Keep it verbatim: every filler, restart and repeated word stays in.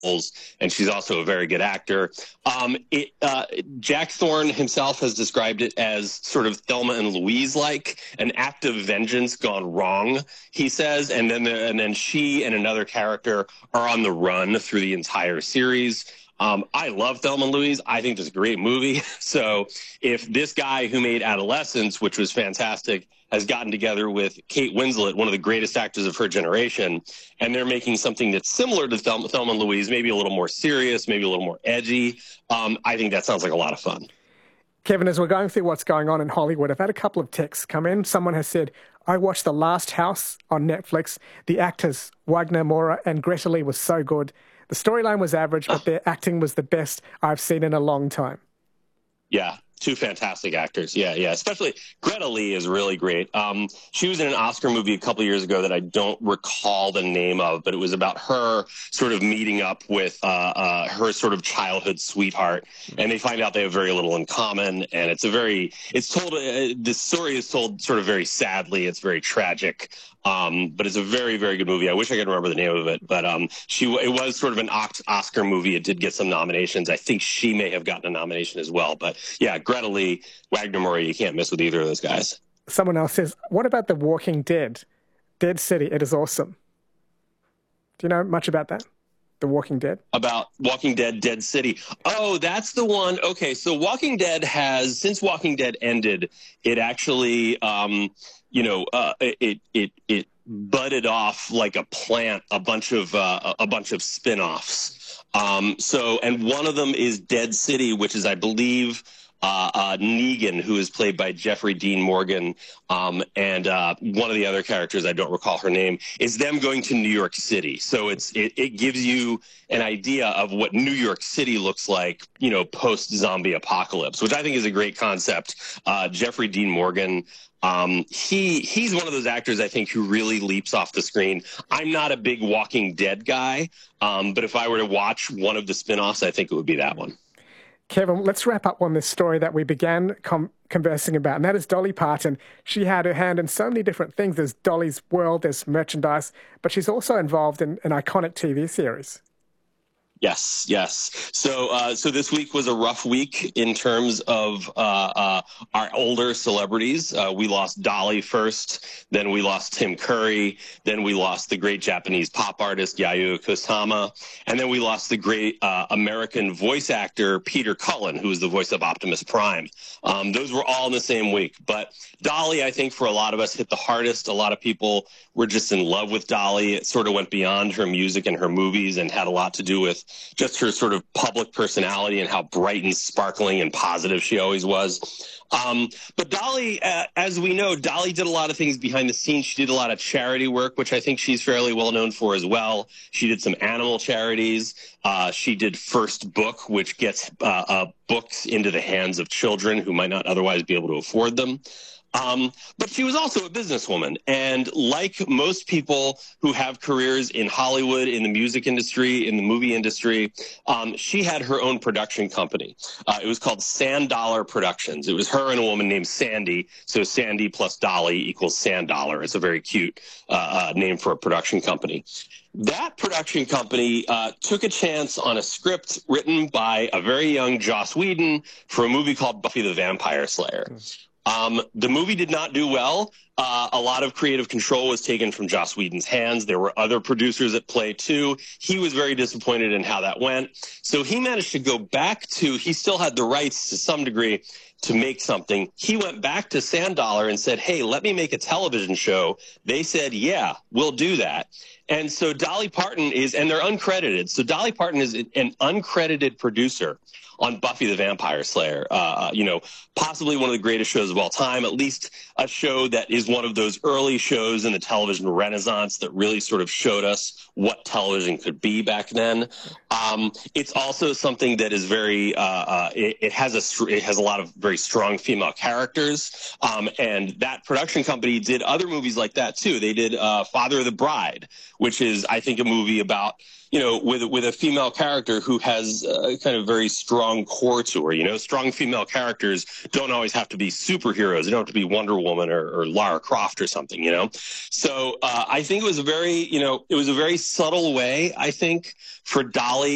and she's also a very good actor. Um, it, uh, Jack Thorne himself has described it as sort of Thelma and Louise-like, an act of vengeance gone wrong, he says, and then the, and then she and another character are on the run through the entire series. Um, I love Thelma and Louise. I think it's a great movie. So if this guy who made Adolescence, which was fantastic, has gotten together with Kate Winslet, one of the greatest actors of her generation, and they're making something that's similar to Thelma, Thelma and Louise, maybe a little more serious, maybe a little more edgy, um, I think that sounds like a lot of fun. Kevin, as we're going through what's going on in Hollywood, I've had a couple of texts come in. Someone has said, I watched The Last House on Netflix. The actors, Wagner Moura and Greta Lee, was so good. The storyline was average, but their acting was the best I've seen in a long time. Yeah, two fantastic actors. Yeah, yeah. Especially Greta Lee is really great. Um, she was in an Oscar movie a couple years ago that I don't recall the name of, but it was about her sort of meeting up with uh, uh, her sort of childhood sweetheart, and they find out they have very little in common. And it's a very, it's told, uh, the story is told sort of very sadly. It's very tragic. Um, but it's a very, very good movie. I wish I could remember the name of it, but um, she it was sort of an Oscar movie. It did get some nominations. I think she may have gotten a nomination as well. But yeah, Greta Lee, Wagner Moura, you can't miss with either of those guys. Someone else says, what about The Walking Dead? Dead City, it is awesome. Do you know much about that? The Walking Dead? About Walking Dead, Dead City. Oh, that's the one. Okay, so Walking Dead has, since Walking Dead ended, it actually, um, you know, uh, it it it budded off like a plant, a bunch of uh, a bunch of spin-offs. Um, so, and one of them is Dead City, which is, I believe, Uh, uh, Negan, who is played by Jeffrey Dean Morgan, um, and uh, one of the other characters, I don't recall her name, is them going to New York City. So it's it, it gives you an idea of what New York City looks like, you know, post-zombie apocalypse, which I think is a great concept. Uh, Jeffrey Dean Morgan, um, he he's one of those actors, I think, who really leaps off the screen. I'm not a big Walking Dead guy, um, but if I were to watch one of the spinoffs, I think it would be that one. Kevin, let's wrap up on this story that we began com conversing about, and that is Dolly Parton. She had her hand in so many different things. There's Dolly's World, there's merchandise, but she's also involved in an iconic T V series. Yes, yes. So, uh, so this week was a rough week in terms of uh, uh, our older celebrities. Uh, we lost Dolly first, then we lost Tim Curry, then we lost the great Japanese pop artist Yayoi Kusama, and then we lost the great uh, American voice actor Peter Cullen, who was the voice of Optimus Prime. Um, those were all in the same week. But Dolly, I think, for a lot of us, hit the hardest. A lot of people were just in love with Dolly. It sort of went beyond her music and her movies and had a lot to do with just her sort of public personality and how bright and sparkling and positive she always was. Um, but Dolly, uh, as we know, Dolly did a lot of things behind the scenes. She did a lot of charity work, which I think she's fairly well known for as well. She did some animal charities. Uh, she did First Book, which gets uh, uh, books into the hands of children who might not otherwise be able to afford them. Um, but she was also a businesswoman. And like most people who have careers in Hollywood, in the music industry, in the movie industry, um, she had her own production company. Uh, it was called Sand Dollar Productions. It was her and a woman named Sandy. So Sandy plus Dolly equals Sand Dollar. It's a very cute uh, uh, name for a production company. That production company uh, took a chance on a script written by a very young Joss Whedon for a movie called Buffy the Vampire Slayer. Um, the movie did not do well. Uh, a lot of creative control was taken from Joss Whedon's hands. There were other producers at play, too. He was very disappointed in how that went. So he managed to go back to, he still had the rights to some degree to make something. He went back to Sand Dollar and said, hey, let me make a television show. They said, yeah, we'll do that. And so Dolly Parton is, and they're uncredited. So Dolly Parton is an uncredited producer on Buffy the Vampire Slayer, uh, you know, possibly one of the greatest shows of all time, at least a show that is one of those early shows in the television renaissance that really sort of showed us what television could be back then. Um, it's also something that is very, uh, uh, it, it has a it has a lot of very strong female characters, um, and that production company did other movies like that too. They did uh, Father of the Bride, which is, I think, a movie about, you know, with with a female character who has a kind of very strong core to her. You know, strong female characters don't always have to be superheroes. They don't have to be Wonder Woman or, or Lara Croft or something, you know. So uh, I think it was a very, you know, it was a very subtle way, I think, for Dolly